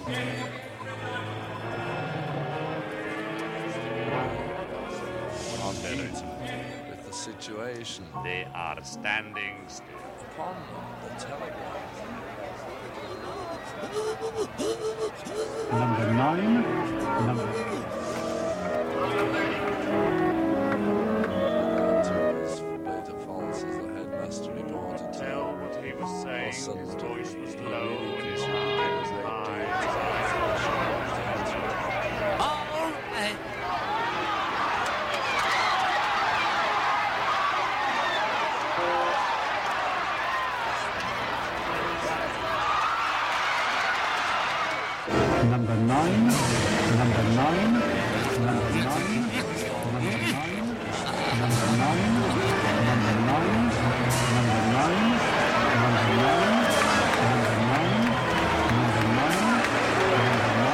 With the situation. They are standing still. Upon the telegraph. Number 9. Beta Falls as the headmaster reported. Tell what he was saying. His voice was low and his All eyes high. right. Number 9. Number 9. Number 9. Number 9. Number 9.